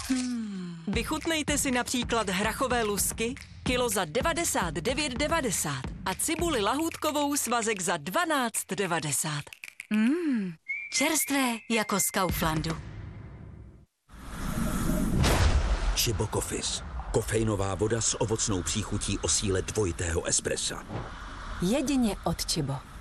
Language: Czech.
Vychutnejte si například hrachové lusky, kilo za 99,90 a cibuli lahůdkovou svazek za 12,90. Čerstvé jako z Kauflandu. Chibo Coffees. Kofeinová voda s ovocnou příchutí o síle dvojitého espressa. Jedině od Chibo.